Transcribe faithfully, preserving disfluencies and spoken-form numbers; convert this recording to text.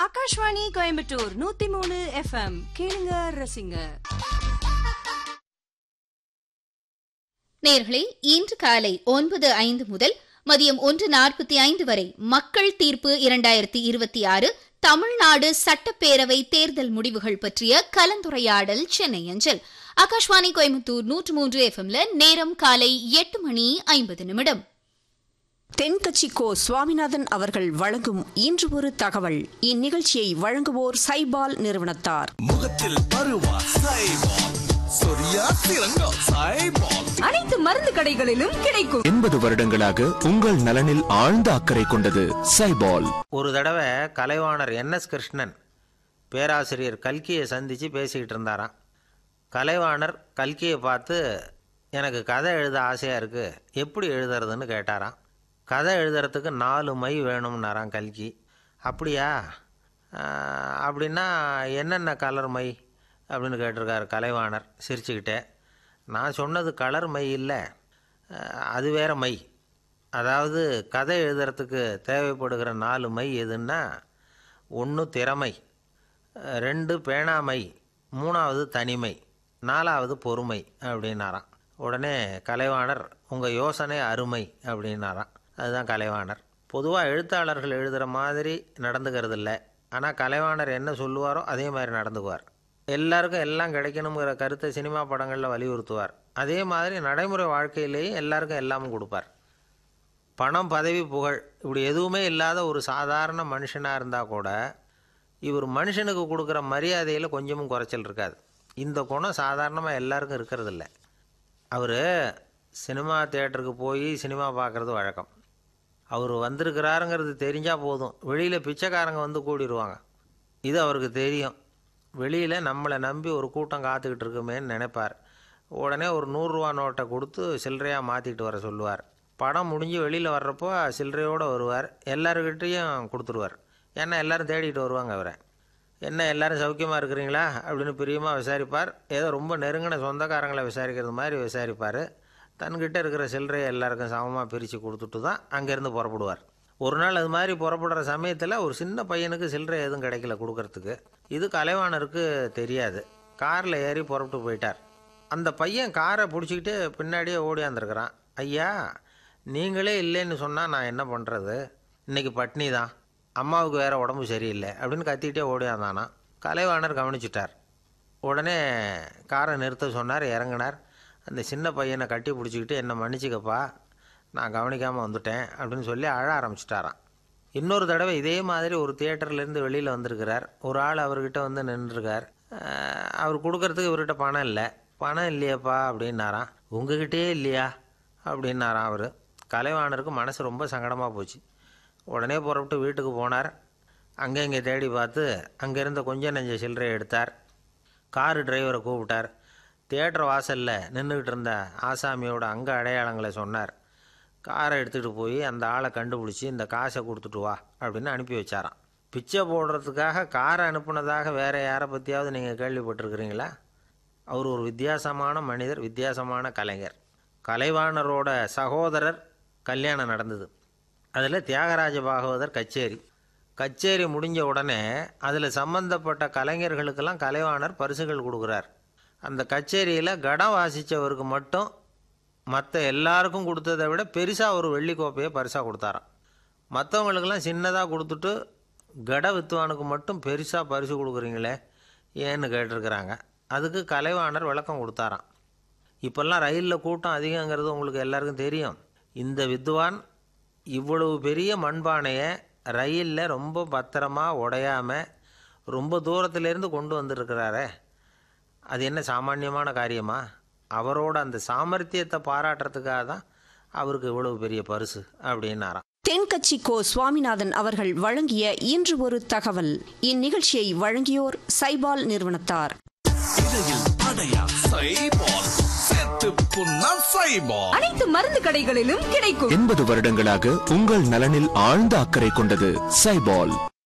ஆகாஷ்வாணி கோயம்புத்தூர் நூத்தி மூணு எஃப்எம் கேளுங்க ரசிங்க. நேயர்களே, இன்று காலை ஒன்பது ஐந்து முதல் மதியம் ஒன்று நாற்பத்தி ஐந்து வரை மக்கள் தீர்ப்பு இரண்டாயிரத்தி இருபத்தி ஆறு தமிழ்நாடு சட்டப்பேரவை தேர்தல் முடிவுகள் பற்றிய கலந்துரையாடல் சென்னை அஞ்சல். ஆகாஷ்வாணி கோயம்புத்தூர் நூற்று மூன்று எஃப்எம்ல நேரம் காலை எட்டு மணி ஐம்பது நிமிடம். தென்கட்சி கோ சுவாமிநாதன் அவர்கள் வழங்கும் இன்று ஒரு தகவல். இந்நிகழ்ச்சியை வழங்குவோர் சைபால் நிறுவனத்தார். முகத்தில் பருவா சைபால், சொரியா சிறங்கா சைபால், அனைத்து மருந்து கடைகளிலும் கிடைக்கும். எண்பது வருடங்களாக உங்கள் நலனில் ஆழ்ந்த அக்கறை கொண்டது சைபால். ஒரு தடவை கலைவாணர் என் எஸ் கிருஷ்ணன் பேராசிரியர் கல்கியை சந்தித்து பேசிக்கிட்டு இருந்தாராம். கலைவாணர் கல்கியை பார்த்து, எனக்கு கதை எழுத ஆசையாக இருக்குது, எப்படி எழுதுறதுன்னு கேட்டாராம். கதை எழுதுறதுக்கு நாலு மை வேணும்னாராம் கல்கி. அப்படியா, அப்படின்னா என்னென்ன கலர் மை அப்படின்னு கேட்டிருக்காரு கலைவாணர் சிரிச்சுக்கிட்டே. நான் சொன்னது கலர் மை இல்லை, அது வேறு மை. அதாவது கதை எழுதுறதுக்கு தேவைப்படுகிற நாலு மை எதுன்னா, ஒன்று திறமை, ரெண்டு பேணாமை, மூணாவது தனிமை, நாலாவது பொறுமை அப்படின்னாராம். உடனே கலைவாணர், உங்கள் யோசனை அருமை அப்படின்னாராம். அதுதான் கலைவாணர். பொதுவாக எழுத்தாளர்கள் எழுதுகிற மாதிரி நடந்துக்கிறது இல்லை. ஆனால் கலைவாணர் என்ன சொல்லுவாரோ அதே மாதிரி நடந்துக்குவார். எல்லாருக்கும் எல்லாம் கிடைக்கணுங்கிற கருத்தை சினிமா படங்களில் வலியுறுத்துவார். அதே மாதிரி நடைமுறை வாழ்க்கையிலேயும் எல்லாருக்கும் எல்லாமும் கொடுப்பார். பணம், பதவி, புகழ் இப்படி எதுவுமே இல்லாத ஒரு சாதாரண மனுஷனாக இருந்தால் கூட இவர் மனுஷனுக்கு கொடுக்குற மரியாதையில் கொஞ்சமும் குறைச்சல் இருக்காது. இந்த குணம் சாதாரணமாக எல்லாருக்கும் இருக்கிறதில்ல. அவர் சினிமா தியேட்டருக்கு போய் சினிமா பார்க்குறது வழக்கம். அவர் வந்திருக்கிறாருங்கிறது தெரிஞ்சால் போதும், வெளியில் பிச்சைக்காரங்க வந்து கூடிடுவாங்க. இது அவருக்கு தெரியும். வெளியில் நம்மளை நம்பி ஒரு கூட்டம் காத்துக்கிட்டு இருக்குமேன்னு நினைப்பார். உடனே ஒரு நூறுரூவா நோட்டை கொடுத்து சில்லறையாக மாற்றிக்கிட்டு வர சொல்லுவார். படம் முடிஞ்சு வெளியில் வர்றப்போ சில்லறையோடு வருவார். எல்லாருக்கிட்டையும் கொடுத்துருவார். ஏன்னா எல்லோரும் தேடிட்டு வருவாங்க அவரை. என்ன எல்லோரும் சௌக்கியமாக இருக்கிறீங்களா அப்படின்னு பிரியமாக விசாரிப்பார். ஏதோ ரொம்ப நெருங்கின சொந்தக்காரங்களை விசாரிக்கிறது மாதிரி விசாரிப்பார். தன்கிட்ட இருக்கிற சில்லறையை எல்லாருக்கும் சமமாக பிரித்து கொடுத்துட்டு தான் அங்கேருந்து புறப்படுவார். ஒரு நாள் அது மாதிரி புறப்படுற சமயத்தில் ஒரு சின்ன பையனுக்கு சில்லறை எதுவும் கிடைக்கல கொடுக்கறதுக்கு. இது கலைவாணருக்கு தெரியாது. காரில் ஏறி புறப்பட்டு போயிட்டார். அந்த பையன் காரை பிடிச்சிக்கிட்டு பின்னாடியே ஓடியாந்துருக்கிறான். ஐயா, நீங்களே இல்லைன்னு சொன்னால் நான் என்ன பண்ணுறது, இன்றைக்கி பட்னி தான், அம்மாவுக்கு வேறு உடம்பு சரியில்லை அப்படின்னு கத்திக்கிட்டே ஓடியாந்தானா. கலைவாணர் கவனிச்சிட்டார். உடனே காரை நிறுத்த சொன்னார். இறங்கினார். அந்த சின்ன பையனை கட்டி பிடிச்சிக்கிட்டு, என்னை மன்னிச்சிக்கப்பா, நான் கவனிக்காமல் வந்துட்டேன் அப்படின்னு சொல்லி அழ ஆரம்பிச்சிட்டாராம். இன்னொரு தடவை இதே மாதிரி ஒரு தியேட்டர்லேருந்து வெளியில் வந்திருக்கிறார். ஒரு ஆள் அவர்கிட்ட வந்து நின்றுருக்கார். அவர் கொடுக்கறதுக்கு இவர்கிட்ட பணம் இல்லை. பணம் இல்லையாப்பா அப்படின்னாராம். உங்ககிட்டே இல்லையா அப்படின்னாராம் அவர். கலைவாணருக்கு மனசு ரொம்ப சங்கடமாக போச்சு. உடனே புறப்பட்டு வீட்டுக்கு போனார். அங்கே இங்கே தேடி பார்த்து அங்கே இருந்த கொஞ்சம் நெஞ்ச சில்லறையை எடுத்தார். காரு டிரைவரை கூப்பிட்டார். தியேட்டர் வாசலில் நின்றுக்கிட்டு இருந்த ஆசாமியோட அங்கே அடையாளங்களை சொன்னார். காரை எடுத்துகிட்டு போய் அந்த ஆளை கண்டுபிடிச்சி இந்த காசை கொடுத்துட்டு வா அப்படின்னு அனுப்பி வச்சாராம். பிச்சை போடுறதுக்காக காரை அனுப்புனதாக வேறு யாரை பற்றியாவது நீங்கள் கேள்விப்பட்டிருக்கிறீங்களா? அவர் ஒரு வித்தியாசமான மனிதர், வித்தியாசமான கலைஞர். கலைவாணரோட சகோதரர் கல்யாணம் நடந்தது. அதில் தியாகராஜ பாகவதர் கச்சேரி கச்சேரி முடிஞ்ச உடனே அதில் சம்பந்தப்பட்ட கலைஞர்களுக்கெல்லாம் கலைவாணர் பரிசுகள் கொடுக்குறார். அந்த கச்சேரியில் கடம் வாசித்தவருக்கு மட்டும் மற்ற எல்லாருக்கும் கொடுத்ததை விட பெருசாக ஒரு வெள்ளி கோப்பையை பரிசாக கொடுத்தாராம். மற்றவங்களுக்கெல்லாம் சின்னதாக கொடுத்துட்டு கட வித்துவானுக்கு மட்டும் பெருசாக பரிசு கொடுக்குறீங்களே ஏன்னு கேட்டிருக்கிறாங்க. அதுக்கு கலைவாணர் விளக்கம் கொடுத்தாராம். இப்போல்லாம் ரயிலில் கூட்டம் அதிகங்கிறது உங்களுக்கு எல்லாருக்கும் தெரியும். இந்த வித்வான் இவ்வளவு பெரிய மண்பானையை ரயிலில் ரொம்ப பத்திரமாக உடையாமல் ரொம்ப தூரத்துலேருந்து கொண்டு வந்துருக்கிறாரே, அது என்ன சாமானியமான காரியமா? அவரோட அந்த சாமர்த்தியத்தை பாராட்டுறதுக்காக தான் அவருக்கு இவ்வளவு பெரிய பரிசு அப்படின்னாராம். தென்கட்சி கோ சுவாமிநாதன் அவர்கள் வழங்கிய இன்று ஒரு தகவல். இந்நிகழ்ச்சியை வழங்கியோர் சைபால் நிறுவனத்தார். அனைத்து மருந்து கடைகளிலும் கிடைக்கும். எண்பது வருடங்களாக உங்கள் நலனில் ஆழ்ந்த அக்கறை கொண்டது சைபால்.